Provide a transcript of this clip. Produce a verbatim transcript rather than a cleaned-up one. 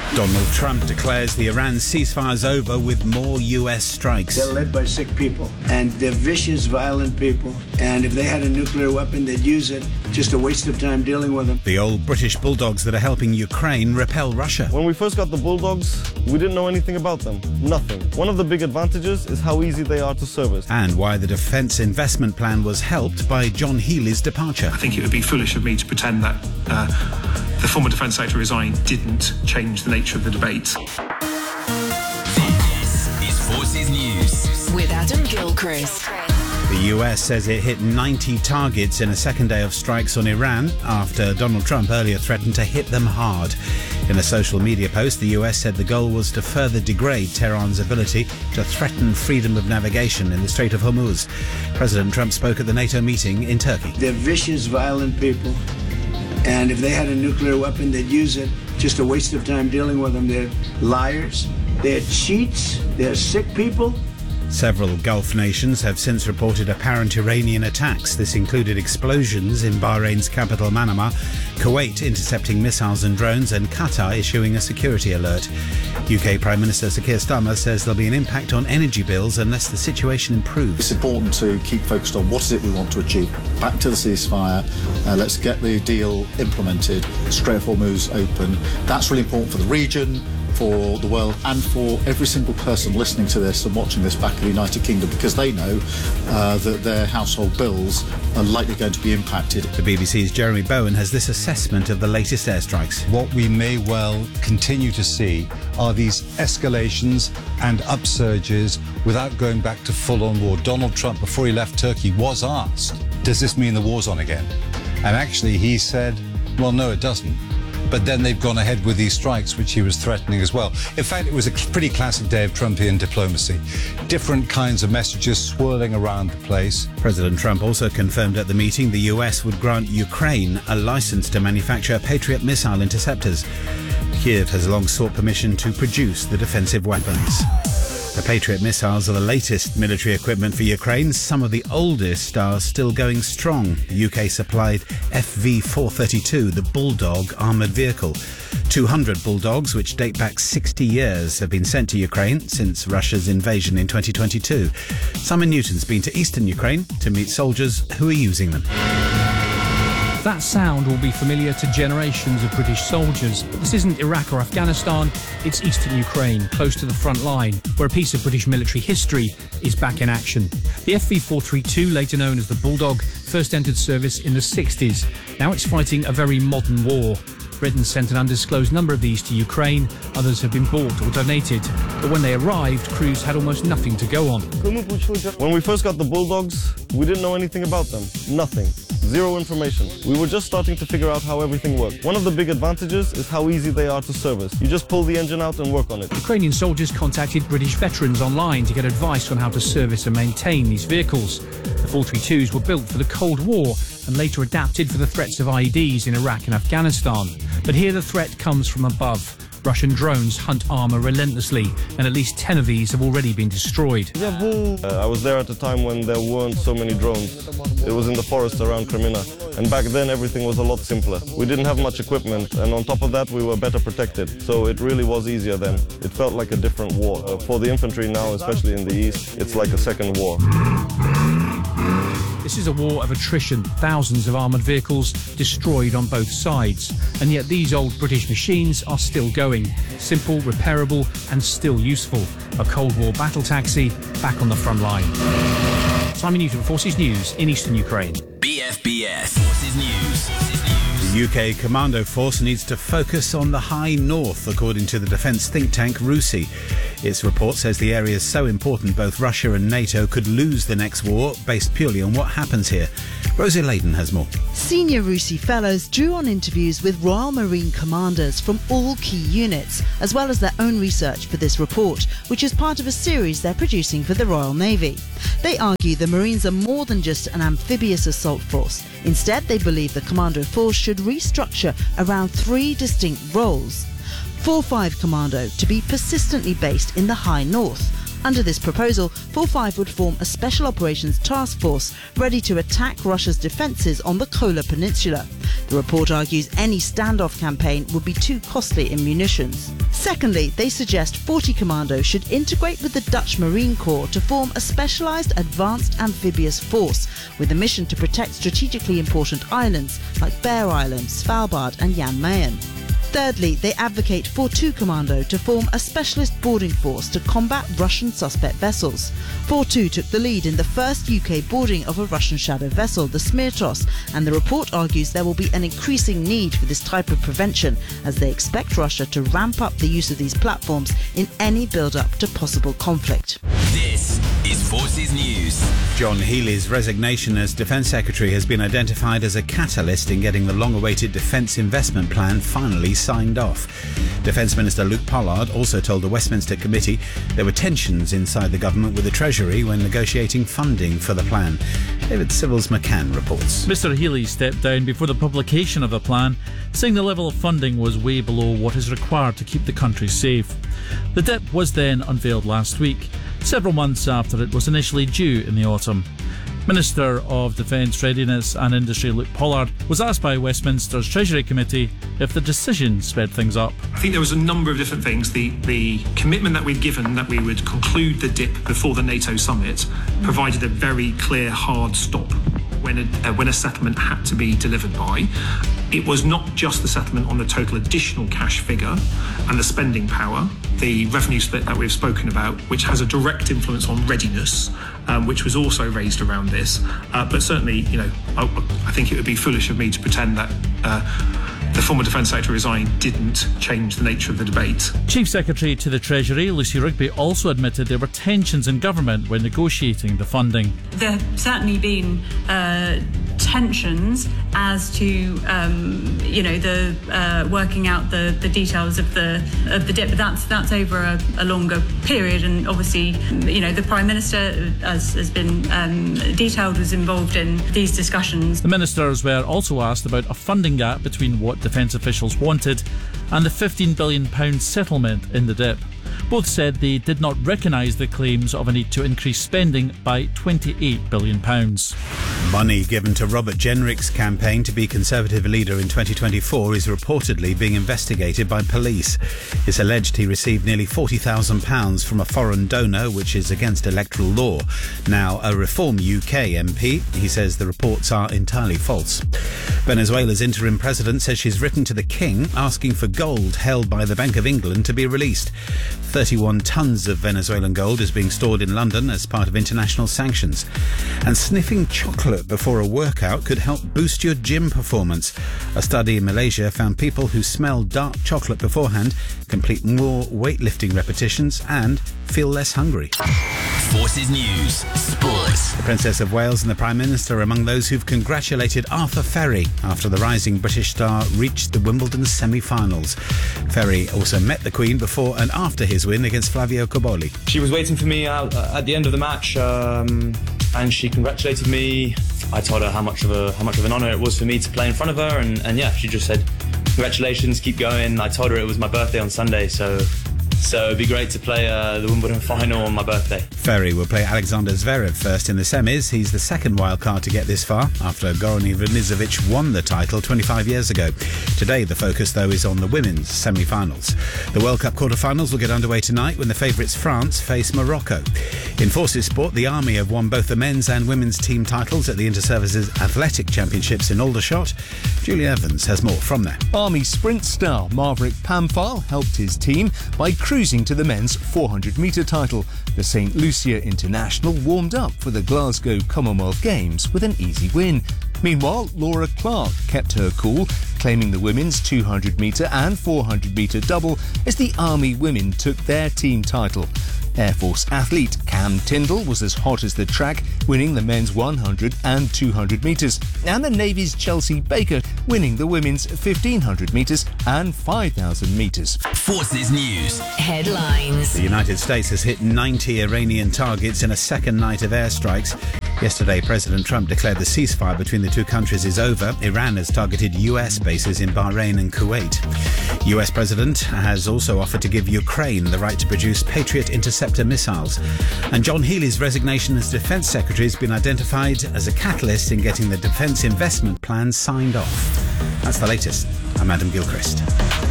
Donald Trump declares the Iran ceasefire's over with more U S strikes. They're led by sick people, and they're vicious, violent people. And if they had a nuclear weapon, they'd use it. Just a waste of time dealing with them. The old British bulldogs that are helping Ukraine repel Russia. When we first got the bulldogs, we didn't know anything about them. Nothing. One of the big advantages is how easy they are to service. And why the defence investment plan was helped by John Healey's departure. I think it would be foolish of me to pretend that uh, the former Defence Secretary resigning didn't change the nature of the debate. This is Forces News with Adam Gilchrist. The U S says it hit ninety targets in a second day of strikes on Iran after Donald Trump earlier threatened to hit them hard. In a social media post, the U S said the goal was to further degrade Tehran's ability to threaten freedom of navigation in the Strait of Hormuz. President Trump spoke at the NATO meeting in Turkey. They're vicious, violent people. And if they had a nuclear weapon, they'd use it. Just a waste of time dealing with them. They're liars. They're cheats. They're sick people. Several Gulf nations have since reported apparent Iranian attacks. This included explosions in Bahrain's capital Manama, Kuwait intercepting missiles and drones, and Qatar issuing a security alert. U K Prime Minister Sir Keir Starmer says there'll be an impact on energy bills unless the situation improves. It's important to keep focused on what is it we want to achieve. Back to the ceasefire. Uh, let's get the deal implemented. Strait of Hormuz open. That's really important for the region, for the world, and for every single person listening to this and watching this back in the United Kingdom, because they know uh, that their household bills are likely going to be impacted. The B B C's Jeremy Bowen has this assessment of the latest airstrikes. What we may well continue to see are these escalations and upsurges without going back to full-on war. Donald Trump, before he left Turkey, was asked, does this mean the war's on again? And actually he said, well, no, it doesn't. But then they've gone ahead with these strikes, which he was threatening as well. In fact, it was a pretty classic day of Trumpian diplomacy. Different kinds of messages swirling around the place. President Trump also confirmed at the meeting the U S would grant Ukraine a license to manufacture Patriot missile interceptors. Kiev has long sought permission to produce the defensive weapons. The Patriot missiles are the latest military equipment for Ukraine. Some of the oldest are still going strong. The U K supplied F V four thirty-two, the Bulldog armoured vehicle. two hundred Bulldogs, which date back sixty years, have been sent to Ukraine since Russia's invasion in twenty twenty-two. Simon Newton's been to eastern Ukraine to meet soldiers who are using them. That sound will be familiar to generations of British soldiers. But this isn't Iraq or Afghanistan, it's eastern Ukraine, close to the front line, where a piece of British military history is back in action. The F V four thirty-two, later known as the Bulldog, first entered service in the sixties. Now it's fighting a very modern war. Britain sent an undisclosed number of these to Ukraine. Others have been bought or donated. But when they arrived, crews had almost nothing to go on. When we first got the Bulldogs, we didn't know anything about them. Nothing. Zero information. We were just starting to figure out how everything worked. One of the big advantages is how easy they are to service. You just pull the engine out and work on it. Ukrainian soldiers contacted British veterans online to get advice on how to service and maintain these vehicles. The four thirty-twos were built for the Cold War and later adapted for the threats of I E Ds in Iraq and Afghanistan. But here the threat comes from above. Russian drones hunt armour relentlessly, and at least ten of these have already been destroyed. Uh, I was there at a time when there weren't so many drones. It was in the forest around Crimea, and back then everything was a lot simpler. We didn't have much equipment, and on top of that we were better protected, so it really was easier then. It felt like a different war. Uh, for the infantry now, especially in the east, it's like a second war. This is a war of attrition, thousands of armoured vehicles destroyed on both sides. And yet these old British machines are still going. Simple, repairable and still useful. A Cold War battle taxi back on the front line. Simon Newton, Forces News in eastern Ukraine. B F B S Forces News. The U K Commando Force needs to focus on the high north, according to the defence think tank RUSI. Its report says the area is so important both Russia and NATO could lose the next war based purely on what happens here. Rosie Layden has more. Senior RUSI fellows drew on interviews with Royal Marine commanders from all key units, as well as their own research for this report, which is part of a series they're producing for the Royal Navy. They argue the Marines are more than just an amphibious assault force. Instead, they believe the Commando Force should restructure around three distinct roles. four five Commando to be persistently based in the High North. Under this proposal, four five would form a Special Operations Task Force ready to attack Russia's defences on the Kola Peninsula. The report argues any standoff campaign would be too costly in munitions. Secondly, they suggest forty Commando should integrate with the Dutch Marine Corps to form a specialised advanced amphibious force with a mission to protect strategically important islands like Bear Island, Svalbard and Jan Mayen. Thirdly, they advocate for two Commando to form a specialist boarding force to combat Russian suspect vessels. four two took the lead in the first U K boarding of a Russian shadow vessel, the Smirtos, and the report argues there will be an increasing need for this type of prevention as they expect Russia to ramp up the use of these platforms in any build-up to possible conflict. This is Forces News. John Healey's resignation as Defence Secretary has been identified as a catalyst in getting the long-awaited Defence Investment Plan finally signed off. Defence Minister Luke Pollard also told the Westminster Committee there were tensions inside the government with the Treasury when negotiating funding for the plan. David Civils McCann reports. Mr Healey stepped down before the publication of the plan, saying the level of funding was way below what is required to keep the country safe. The D I P was then unveiled last week, several months after it was initially due in the autumn. Minister of Defence Readiness and Industry Luke Pollard was asked by Westminster's Treasury Committee if the decision sped things up. I think there was a number of different things. The, the commitment that we'd given that we would conclude the D I P before the NATO summit provided a very clear hard stop when a, uh, when a settlement had to be delivered by. It was not just the settlement on the total additional cash figure and the spending power, the revenue split that we've spoken about, which has a direct influence on readiness, um, which was also raised around this. Uh, but certainly, you know, I, I think it would be foolish of me to pretend that uh, the former Defence Secretary resigning didn't change the nature of the debate. Chief Secretary to the Treasury, Lucy Rigby, also admitted there were tensions in government when negotiating the funding. There have certainly been uh, tensions as to, um, you know, the uh, working out the, the details of the of the D I P. But that's that's over a, a longer period, and obviously, you know, the Prime Minister, as has been um, detailed, was involved in these discussions. The ministers were also asked about a funding gap between what defence officials wanted and the fifteen billion pounds settlement in the D I P. Both said they did not recognise the claims of a need to increase spending by twenty-eight billion pounds. Money given to Robert Jenrick's campaign to be Conservative leader in twenty twenty-four is reportedly being investigated by police. It's alleged he received nearly forty thousand pounds from a foreign donor, which is against electoral law. Now a Reform U K M P, he says the reports are entirely false. Venezuela's interim president says she's written to the king asking for gold held by the Bank of England to be released. thirty-one tonnes of Venezuelan gold is being stored in London as part of international sanctions. And sniffing chocolate before a workout could help boost your gym performance. A study in Malaysia found people who smell dark chocolate beforehand complete more weightlifting repetitions and feel less hungry. Forces News Sports. The Princess of Wales and the Prime Minister are among those who've congratulated Arthur Ferry after the rising British star reached the Wimbledon semi-finals. Ferry also met the Queen before and after his win against Flavio Cobolli. She was waiting for me out at the end of the match, um, and she congratulated me. I told her how much of a how much of an honour it was for me to play in front of her, and, and yeah, she just said, "Congratulations, keep going." I told her it was my birthday on Sunday, so. So it'd be great to play uh, the Wimbledon final on my birthday. Ferry will play Alexander Zverev first in the semis. He's the second wildcard to get this far after Goran Ivanisevic won the title twenty-five years ago. Today the focus, though, is on the women's semi-finals. The World Cup quarter-finals will get underway tonight when the favourites France face Morocco. In Forces Sport, the Army have won both the men's and women's team titles at the Inter-Services Athletic Championships in Aldershot. Julia Evans has more from there. Army sprint star Maverick Pamphile helped his team by cruising to the men's four hundred metre title. The Saint Lucia International warmed up for the Glasgow Commonwealth Games with an easy win. Meanwhile, Laura Clark kept her cool, claiming the women's two hundred metre and four hundred metre double as the Army women took their team title. Air Force athlete Cam Tyndall was as hot as the track, winning the men's one hundred and two hundred metres, and the Navy's Chelsea Baker winning the women's fifteen hundred metres and five thousand metres. Forces News Headlines. The United States has hit ninety Iranian targets in a second night of airstrikes. Yesterday, President Trump declared the ceasefire between the two countries is over. Iran has targeted U S bases in Bahrain and Kuwait. U S President has also offered to give Ukraine the right to produce Patriot interceptor missiles. And John Healey's resignation as Defence Secretary has been identified as a catalyst in getting the Defence Investment Plan signed off. That's the latest. I'm Adam Gilchrist.